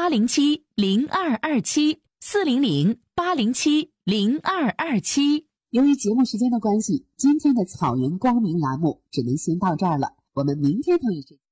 400-807-0227，400-807-0227。 由于节目时间的关系，今天的草原光明栏目只能先到这儿了，我们明天同一时间